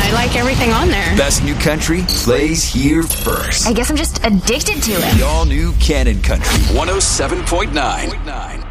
I like everything on there. Best new country plays here first. I guess I'm just addicted to it. The all-new Canon Country 107.9.